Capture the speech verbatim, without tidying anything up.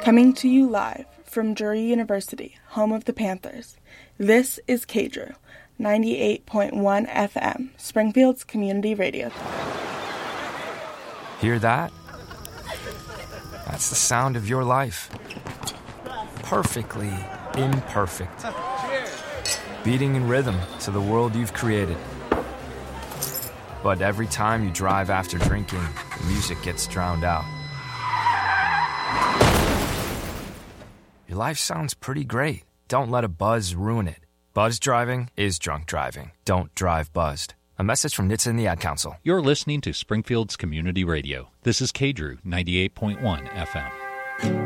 Coming to you live from Drury University, home of the Panthers, this is K D R U, ninety-eight point one F M, Springfield's community radio. Hear that? That's the sound of your life. Perfectly imperfect. Beating in rhythm to the world you've created. But every time you drive after drinking, the music gets drowned out. Your life sounds pretty great. Don't let a buzz ruin it. Buzz driving is drunk driving. Don't drive buzzed. A message from N H T S A and the Ad Council. You're listening to Springfield's Community Radio. This is K D R U ninety-eight point one F M.